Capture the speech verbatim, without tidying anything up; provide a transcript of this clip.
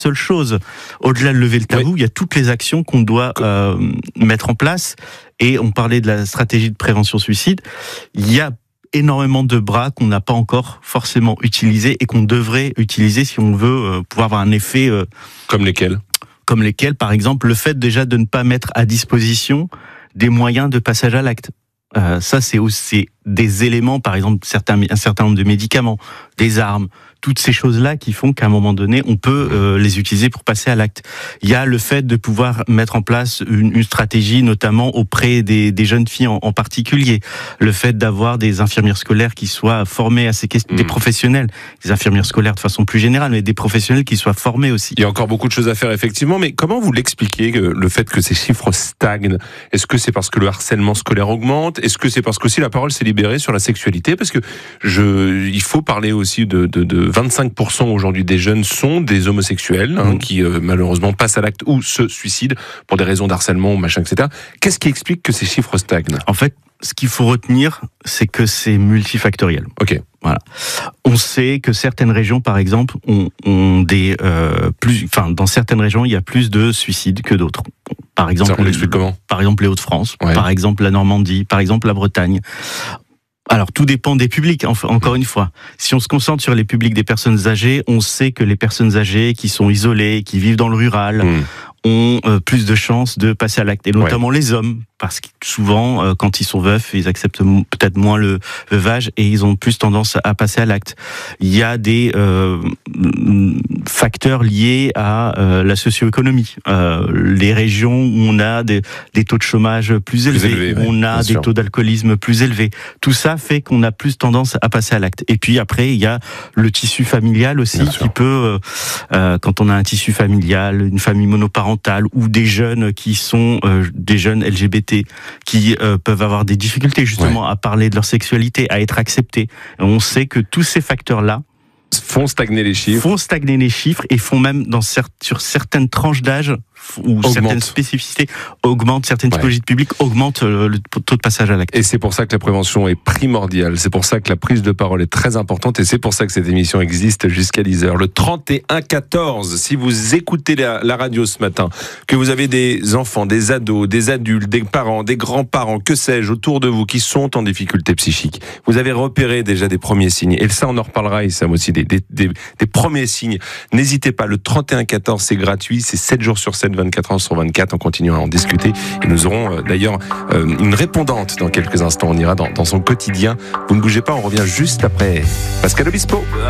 seule chose. Au-delà de lever le tabou, oui. il y a toutes les actions qu'on doit euh, mettre en place. Et on parlait de la stratégie de prévention suicide. Il y a énormément de bras qu'on n'a pas encore forcément utilisés et qu'on devrait utiliser si on veut euh, pouvoir avoir un effet... Euh, Comme lesquels ? Comme lesquels, par exemple, le fait déjà de ne pas mettre à disposition des moyens de passage à l'acte. Euh, ça, c'est aussi des éléments, par exemple, certains, un certain nombre de médicaments, des armes, toutes ces choses-là qui font qu'à un moment donné, on peut euh, les utiliser pour passer à l'acte. Il y a le fait de pouvoir mettre en place une, une stratégie, notamment auprès des, des jeunes filles en, en particulier. Le fait d'avoir des infirmières scolaires qui soient formées à ces questions, mmh. des professionnels, des infirmières scolaires de façon plus générale, mais des professionnels qui soient formés aussi. Il y a encore beaucoup de choses à faire, effectivement, mais comment vous l'expliquez, le fait que ces chiffres stagnent ? Est-ce que c'est parce que le harcèlement scolaire augmente ? Est-ce que c'est parce qu'aussi la parole s'est libérée sur la sexualité ? Parce que je, il faut parler aussi de, de, de vingt-cinq pour cent aujourd'hui des jeunes sont des homosexuels hein, mmh. qui euh, malheureusement passent à l'acte ou se suicident pour des raisons d'harcèlement ou machin, et cetera. Qu'est-ce qui explique que ces chiffres stagnent ? En fait, ce qu'il faut retenir, c'est que c'est multifactoriel. Ok. Voilà. On sait que certaines régions, par exemple, ont, ont des euh, plus, enfin, dans certaines régions, il y a plus de suicides que d'autres. Par exemple, ça, on l'explique comment ? Par exemple, les Hauts-de-France. Ouais. Par exemple, la Normandie. Par exemple, la Bretagne. Alors, tout dépend des publics, encore une fois. Si on se concentre sur les publics des personnes âgées, on sait que les personnes âgées qui sont isolées, qui vivent dans le rural, mmh. ont euh, plus de chances de passer à l'acte. Et notamment ouais. les hommes, parce que souvent, euh, quand ils sont veufs, ils acceptent m- peut-être moins le veuvage et ils ont plus tendance à passer à l'acte. Il y a des euh, facteurs liés à euh, la socio-économie. Euh, les régions où on a des, des taux de chômage plus élevés, plus élevé, où on a des sûr. taux d'alcoolisme plus élevés. Tout ça fait qu'on a plus tendance à passer à l'acte. Et puis après, il y a le tissu familial aussi bien qui sûr. peut, euh, quand on a un tissu familial, une famille monoparentale ou des jeunes qui sont euh, des jeunes L G B T qui euh, peuvent avoir des difficultés justement ouais. à parler de leur sexualité, à être acceptés. Et on sait que tous ces facteurs-là font stagner les chiffres, font stagner les chiffres et font même dans cer- sur certaines tranches d'âge ou augmente. certaines spécificités augmentent, certaines ouais. typologies de public augmentent le, le taux de passage à l'acte. Et c'est pour ça que la prévention est primordiale, c'est pour ça que la prise de parole est très importante et c'est pour ça que cette émission existe jusqu'à dix heures. Le trente et un quatorze, si vous écoutez la, la radio ce matin, que vous avez des enfants, des ados, des adultes, des parents, des grands-parents, que sais-je, autour de vous qui sont en difficulté psychique, vous avez repéré déjà des premiers signes, et ça on en reparlera, ça aussi, des, des, des, des premiers signes, n'hésitez pas, le trente et un quatorze c'est gratuit, c'est sept jours sur sept, vingt-quatre heures sur vingt-quatre, on continue à en discuter et nous aurons euh, d'ailleurs euh, une répondante dans quelques instants, on ira dans, dans son quotidien. Vous ne bougez pas, on revient juste après Pascal Obispo.